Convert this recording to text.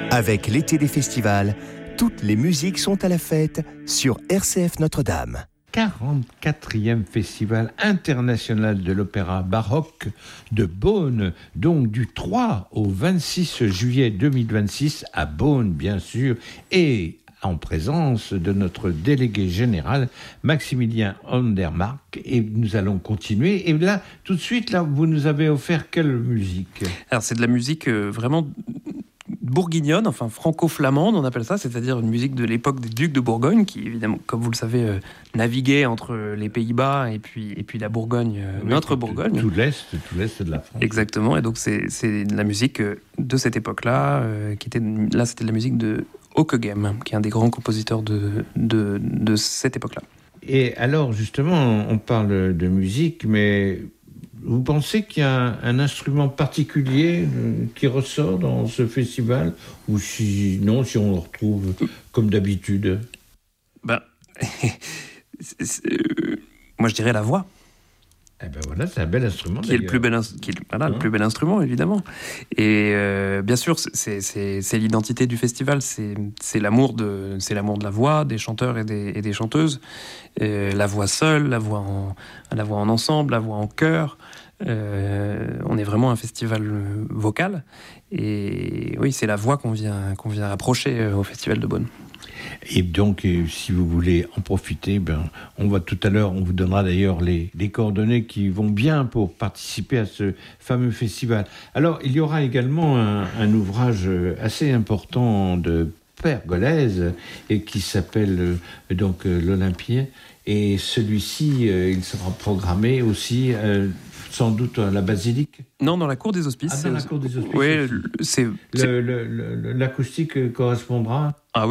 Avec l'été des festivals, toutes les musiques sont à la fête sur RCF Notre-Dame. 44e Festival international de l'opéra baroque de Beaune, donc du 3 au 26 juillet 2026 à Beaune, bien sûr, et en présence de notre délégué général, Maximilien Andermark. Et nous allons continuer. Et là, tout de suite, là, vous nous avez offert quelle musique ? Alors, c'est de la musique vraiment bourguignonne, enfin franco-flamande, on appelle ça, c'est-à-dire une musique de l'époque des ducs de Bourgogne, qui évidemment, comme vous le savez, naviguaient entre les Pays-Bas et puis la Bourgogne, oui, notre Bourgogne. Tout l'est de la France. Exactement, et donc c'est de la musique de cette époque-là, c'était de la musique de Ockeghem, qui est un des grands compositeurs de cette époque-là. Et alors, justement, on parle de musique, mais vous pensez qu'il y a un instrument particulier qui ressort dans ce festival, ou si on le retrouve comme d'habitude ? Moi je dirais la voix. Eh ben voilà, c'est un bel instrument. Qui est le plus bel instrument, évidemment. Et bien sûr, c'est l'identité du festival, c'est l'amour de la voix, des chanteurs et des chanteuses. La voix seule, la voix en ensemble, la voix en chœur. On est vraiment un festival vocal. Et oui, c'est la voix qu'on vient approcher au Festival de Beaune. Et donc, si vous voulez en profiter, on va tout à l'heure, on vous donnera d'ailleurs les coordonnées qui vont bien pour participer à ce fameux festival. Alors, il y aura également un ouvrage assez important de Pergolèse et qui s'appelle donc l'Olympien. Et celui-ci, il sera programmé aussi sans doute à la basilique. Non, dans la cour des Hospices. Ah, dans la cour des Hospices. Oui, l'acoustique correspondra.